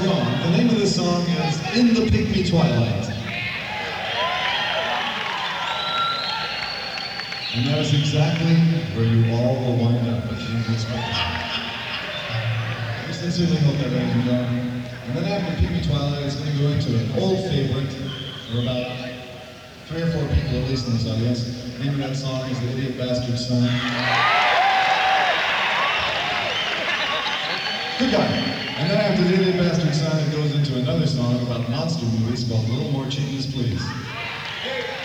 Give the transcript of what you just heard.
Strong. The name of this song is In the Pygmy Twilight. And that is exactly where you all will wind up if you didn't expect it. I sincerely hope that brings you down. And then after Pygmy Twilight, it's going to go into an old favorite for about 3 or 4 people at least in this audience. The name of that song is The Idiot Bastard Son. Good guy. And then after The Idiot Bastard Son, it goes into another song about monster movies called Little More Changes, Please.